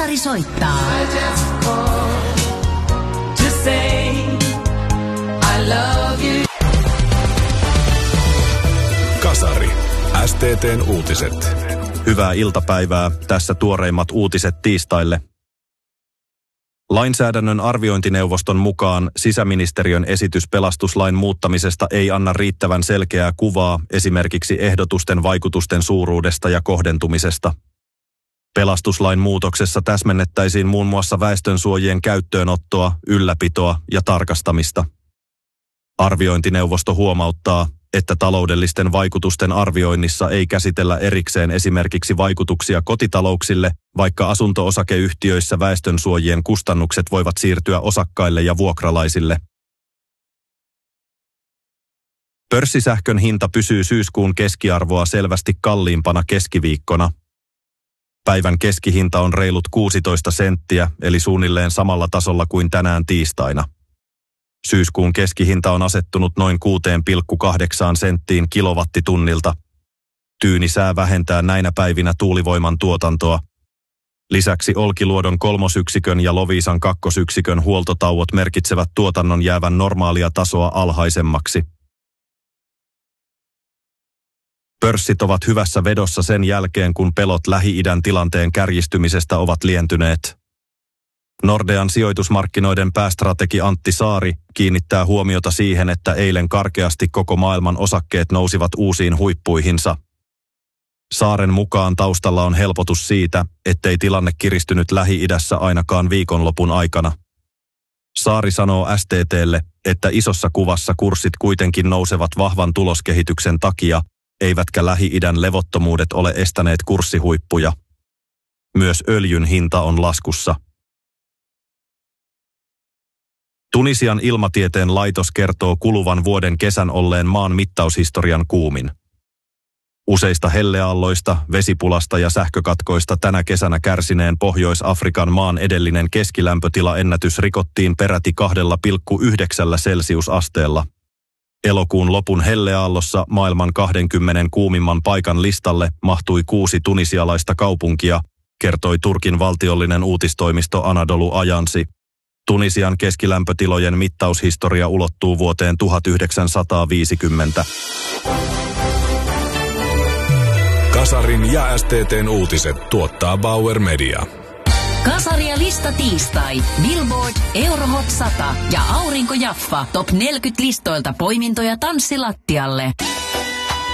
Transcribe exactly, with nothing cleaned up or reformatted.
Kasari soittaa. I just called to say I love you. Kasari. S T T:n uutiset. Hyvää iltapäivää. Tässä tuoreimmat uutiset tiistaille. Lainsäädännön arviointineuvoston mukaan sisäministeriön esitys pelastuslain muuttamisesta ei anna riittävän selkeää kuvaa esimerkiksi ehdotusten vaikutusten suuruudesta ja kohdentumisesta. Pelastuslain muutoksessa täsmennettäisiin muun muassa väestönsuojien käyttöönottoa, ylläpitoa ja tarkastamista. Arviointineuvosto huomauttaa, että taloudellisten vaikutusten arvioinnissa ei käsitellä erikseen esimerkiksi vaikutuksia kotitalouksille, vaikka asunto-osakeyhtiöissä väestönsuojien kustannukset voivat siirtyä osakkaille ja vuokralaisille. Pörssisähkön hinta pysyy syyskuun keskiarvoa selvästi kalliimpana keskiviikkona. Päivän keskihinta on reilut kuusitoista senttiä, eli suunnilleen samalla tasolla kuin tänään tiistaina. Syyskuun keskihinta on asettunut noin kuusi pilkku kahdeksan senttiin kilowattitunnilta. Tyyni sää vähentää näinä päivinä tuulivoiman tuotantoa. Lisäksi Olkiluodon kolmosyksikön ja Loviisan kakkosyksikön huoltotauot merkitsevät tuotannon jäävän normaalia tasoa alhaisemmaksi. Pörssit ovat hyvässä vedossa sen jälkeen, kun pelot Lähi-idän tilanteen kärjistymisestä ovat lientyneet. Nordean sijoitusmarkkinoiden päästrategi Antti Saari kiinnittää huomiota siihen, että eilen karkeasti koko maailman osakkeet nousivat uusiin huippuihinsa. Saaren mukaan taustalla on helpotus siitä, ettei tilanne kiristynyt Lähi-idässä ainakaan viikonlopun aikana. Saari sanoo S T T:lle, että isossa kuvassa kurssit kuitenkin nousevat vahvan tuloskehityksen takia, eivätkä Lähi-idän levottomuudet ole estäneet kurssihuippuja. Myös öljyn hinta on laskussa. Tunisian ilmatieteen laitos kertoo kuluvan vuoden kesän olleen maan mittaushistorian kuumin. Useista helleaalloista, vesipulasta ja sähkökatkoista tänä kesänä kärsineen Pohjois-Afrikan maan edellinen keskilämpötilaennätys rikottiin peräti kahdella pilkku yhdeksällä celsiusasteella. Elokuun lopun helleaallossa maailman kahdenkymmenen kuumimman paikan listalle mahtui kuusi tunisialaista kaupunkia, kertoi Turkin valtiollinen uutistoimisto Anadolu Ajansi. Tunisian keskilämpötilojen mittaushistoria ulottuu vuoteen tuhatyhdeksänsataaviisikymmentä. Kasarin ja S T T:n uutiset tuottaa Bauer Media. Kasari ja lista tiistai. Billboard, Eurohot sata ja Aurinko Jaffa. Top neljäkymmentä listoilta poimintoja tanssilattialle.